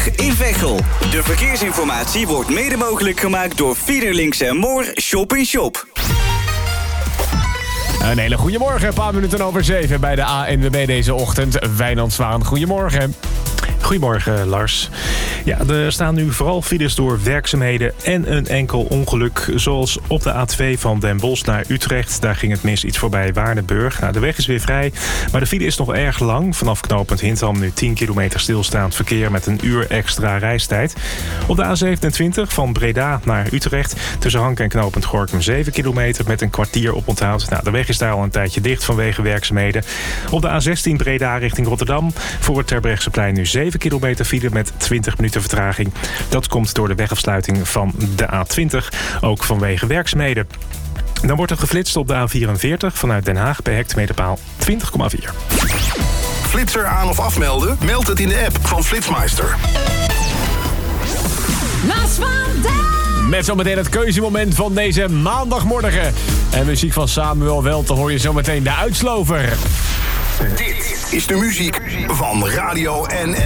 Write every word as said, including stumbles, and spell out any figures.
Brug in Veghel. De verkeersinformatie wordt mede mogelijk gemaakt door Fiederlinks en Moor Shop in Shop. Een hele goede morgen, een paar minuten over zeven bij de A N W B deze ochtend. Wijnand Zwaan, goedemorgen. Goedemorgen, Lars. Ja, er staan nu vooral files door werkzaamheden en een enkel ongeluk. Zoals op de A twee van Den Bosch naar Utrecht. Daar ging het mis iets voorbij Waardenburg. Nou, de weg is weer vrij, maar de file is nog erg lang. Vanaf knooppunt Hintham nu tien kilometer stilstaand verkeer met een uur extra reistijd. Op de A zevenentwintig van Breda naar Utrecht. Tussen Hank en knooppunt Gorinchem zeven kilometer met een kwartier oponthoud. Nou, de weg is daar al een tijdje dicht vanwege werkzaamheden. Op de A zestien Breda richting Rotterdam. Voor het Terbrechtseplein nu zeven kilometer file met twintig minuten vertraging. Dat komt door de wegafsluiting van de A twintig, ook vanwege werkzaamheden. Dan wordt er geflitst op de A vierenveertig vanuit Den Haag bij hectometerpaal twintig komma vier. Flitser aan of afmelden? Meld het in de app van Flitsmeister. Lars van Dijk. Met zometeen het keuzemoment van deze maandagmorgen. En muziek van Samuel Welte hoor je zometeen de uitslover. Dit is de muziek van Radio N L.